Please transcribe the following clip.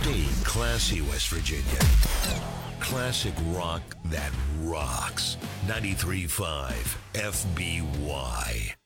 Stay classy, West Virginia. Classic rock that rocks. 93.5 FBY.